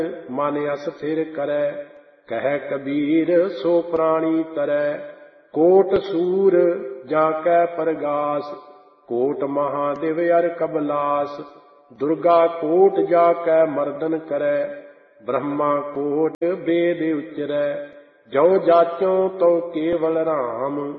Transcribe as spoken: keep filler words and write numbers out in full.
मन अस्थिर करे। कह कबीर सो प्राणी तरै। कोट सूर जाकै परगास, कोट महादेव अर कबलास। दुर्गा कोट जाकै मर्दन करे, ब्रह्मा कोट वेद उचरै। जो जाचो तो केवल राम,